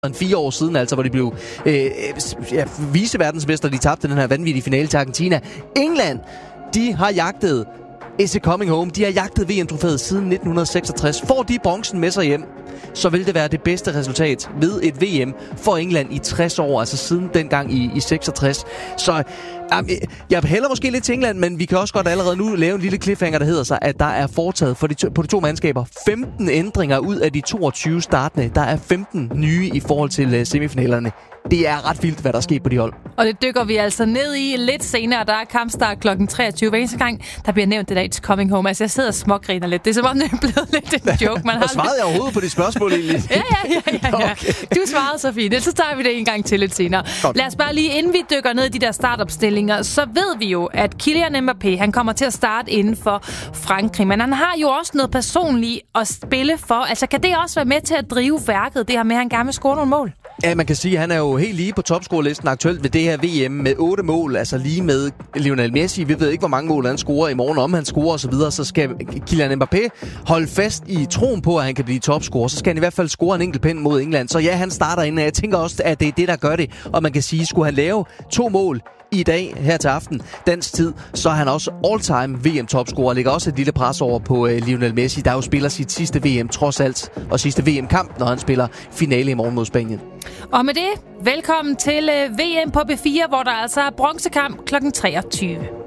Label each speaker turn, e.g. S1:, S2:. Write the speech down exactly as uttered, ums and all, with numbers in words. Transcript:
S1: en fire år siden, altså, hvor de blev øh, ja, viceverdensmester. De tabte den her vanvittige finale til Argentina. England, de har jagtet Is it coming home? De har jagtet V M-trofæet siden nitten seksogtres. Får de bronzen med sig hjem, så vil det være det bedste resultat ved et V M for England i tres år, altså siden dengang i, i seksogtres. Så øh, jeg hælder måske lidt til England, men vi kan også godt allerede nu lave en lille cliffhanger, der hedder sig, at der er foretaget for de to, på de to mandskaber femten ændringer ud af de toogtyve startende. Der er femten nye i forhold til uh, semifinalerne. Det er ret vildt, hvad der er sket på de hold.
S2: Og det dykker vi altså ned i lidt senere. Der er kampstart klokken treogtyve. Hver eneste gang, der bliver nævnt det der It's coming home. Altså, jeg sidder og smågriner lidt. Det er som om, det er blevet lidt en joke. Man har
S1: svarede jeg overhovedet på de spørgsmål egentlig?
S2: ja, ja, ja, ja, ja. Okay. Du svarede så fint. Ellers så tager vi det en gang til lidt senere. Godt. Lad os bare lige, inden vi dykker ned i de der startopstillinger, så ved vi jo, at Kylian Mbappé, han kommer til at starte inden for Frankrig. Men han har jo også noget personligt at spille for. Altså, kan det også være med til at drive værket, det her med, at han gerne vil score nogle mål?
S1: Ja, man kan sige, at han er jo helt lige på topscorelisten aktuelt ved det her V M med otte mål, altså lige med Lionel Messi. Vi ved ikke, hvor mange mål han scorer i morgen, om han scorer osv., så, så skal Kylian Mbappé holde fast i troen på, at han kan blive topscorer. Så skal han i hvert fald score en enkelt pind mod England. Så ja, han starter ind, og jeg tænker også, at det er det, der gør det. Og man kan sige, skulle han lave to mål i dag, her til aften, dansk tid, så er han også all-time V M-topscorer. Ligger også et lille pres over på uh, Lionel Messi, der jo spiller sit sidste V M, trods alt, og sidste V M-kamp, når han spiller finale i morgen mod Spanien.
S2: Og med det, velkommen til uh, V M på B fire, hvor der altså er bronzekamp klokken treogtyve.